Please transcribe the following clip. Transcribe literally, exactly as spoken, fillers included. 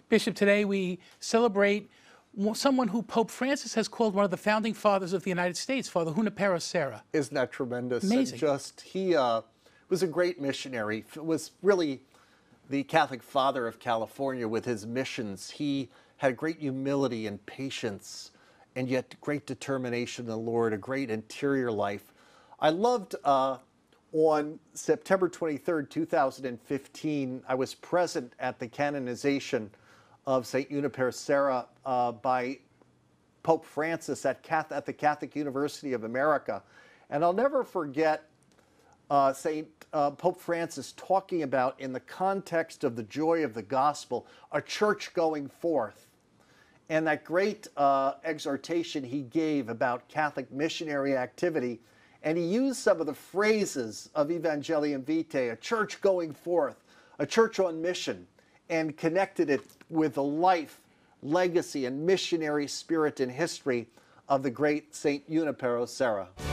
Bishop, today we celebrate someone who Pope Francis has called one of the founding fathers of the United States, Father Junipero Serra. Isn't that tremendous? Amazing. And just, he uh, was a great missionary, was really the Catholic father of California with his missions. He had great humility and patience, and yet great determination in the Lord, a great interior life. I loved, uh, on September twenty-third, two thousand fifteen, I was present at the canonization of Saint Junipero Serra uh, by Pope Francis at, Catholic, at the Catholic University of America. And I'll never forget uh, Saint Uh, Pope Francis talking about, in the context of the joy of the gospel, a church going forth. And that great uh, exhortation he gave about Catholic missionary activity. And he used some of the phrases of Evangelium Vitae, a church going forth, a church on mission, and connected it with the life, legacy, and missionary spirit and history of the great Saint Junipero Serra.